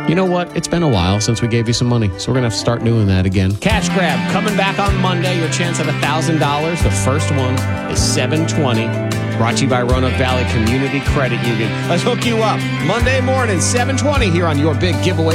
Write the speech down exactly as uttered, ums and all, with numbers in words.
You know what? It's been a while since we gave you some money, so we're going to have to start doing that again. Cash Grab, coming back on Monday. Your chance at one thousand dollars. The first one is seven twenty. Brought to you by Roanoke Valley Community Credit Union. Let's hook you up Monday morning, seven twenty, here on your big giveaway